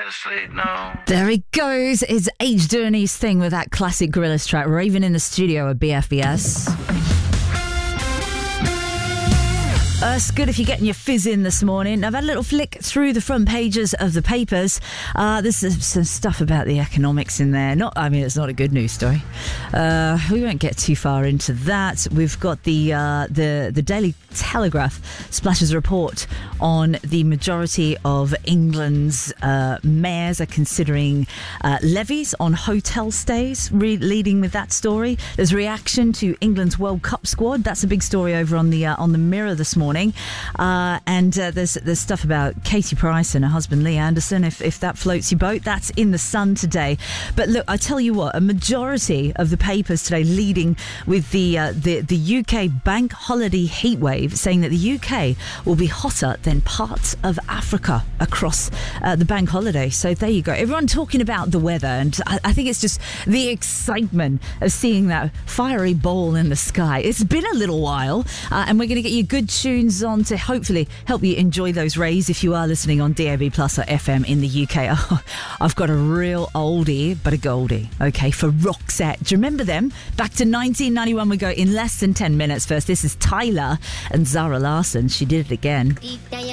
to sleep, no. There he goes. It's H. doing his thing with that classic Gorillaz track, Raven in the studio at BFBS. It's good if you're getting your fizz in this morning. I've had a little flick through the front pages of the papers. There's some stuff about the economics in there. It's not a good news story. We won't get too far into that. We've got the Daily Telegraph splashes a report on the majority of England's mayors are considering levies on hotel stays, leading with that story. There's reaction to England's World Cup squad. That's a big story over on the Mirror this morning. And there's stuff about Katie Price and her husband Lee Anderson. If that floats your boat, that's in the Sun today. But look, I tell you what, a majority of the papers today leading with the UK bank holiday heatwave, saying that the UK will be hotter than parts of Africa across the bank holiday. So there you go. Everyone talking about the weather, and I think it's just the excitement of seeing that fiery ball in the sky. It's been a little while, and we're going to get you good tunes on to hopefully help you enjoy those rays if you are listening on DAB Plus or FM in the UK. Oh, I've got a real oldie, but a goldie, okay, for Roxette. Do you remember them? Back to 1991 we go in less than 10 minutes. First, this is Tyler and Zara Larsson. She did it again. Deep down